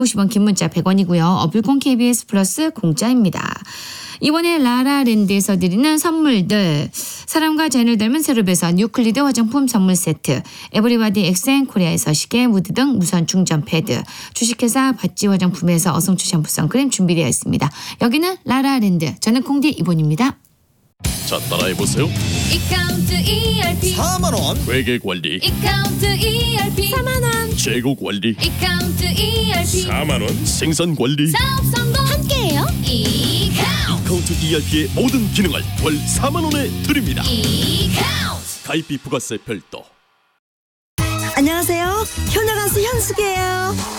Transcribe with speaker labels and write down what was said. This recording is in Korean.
Speaker 1: 50원, 긴 문자 100원이고요. 어플콘 KBS 플러스 공짜입니다. 이번에 라라랜드에서 드리는 선물들, 사람과 자연을 닮은 세르베서 뉴클리드 화장품 선물 세트, 에브리바디 엑센코리아에서 시계, 무드 등 무선 충전 패드, 주식회사 바찌 화장품에서 어성초 샴푸 선크림 준비되어 있습니다. 여기는 라라랜드, 저는 콩디 이본입니다.
Speaker 2: 자, 따라해보세요.
Speaker 3: 이카운트 ERP
Speaker 4: 4만원
Speaker 2: 회계관리,
Speaker 3: 이카운트 ERP 4만원
Speaker 2: 재고관리,
Speaker 3: 이카운트 ERP
Speaker 2: 4만원, 생산관리,
Speaker 3: 사업 성공 함께해요. 이카운트
Speaker 2: 카운트 ERP의 모든 기능을 월 4만원에 드립니다.
Speaker 3: 이카운트
Speaker 2: 가입비 부가세 별도.
Speaker 5: 안녕하세요. 효녀 가수 현숙이에요.